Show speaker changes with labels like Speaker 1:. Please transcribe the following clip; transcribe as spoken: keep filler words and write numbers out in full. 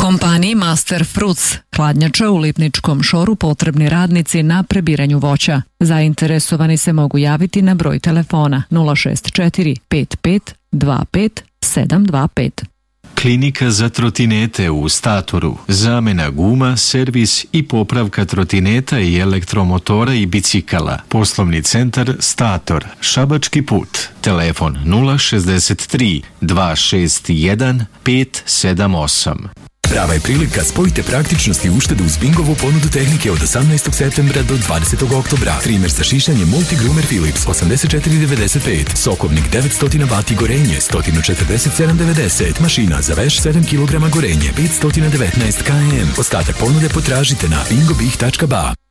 Speaker 1: Kompaniji Master Fruits, hladnjača u Lipničkom šoru, potrebni radnici na prebiranju voća. Zainteresovani se mogu javiti na broj telefona nula šest četiri pet pet dva pet sedam dva pet.
Speaker 2: Klinika za trotinete u Statoru. Zamena guma, servis i popravka trotineta i elektromotora i bicikala. Poslovni centar Stator. Šabački put. Telefon nula šezdeset tri dva šest jedan pet sedam osam.
Speaker 3: Prava je prilika, spojite praktičnost i uštedu uz Bingovu ponudu tehnike od osamnaestog septembra do dvadesetog oktobra. Trimer sa šišanjem Multigroomer Philips osamdeset četiri devedeset pet, sokovnik devetsto vati gorenje sto četrdeset sedam devedeset, mašina za veš sedam kilograma gorenje petsto devetnaest kilograma. Ostatak ponude potražite na bingobih tačka ba.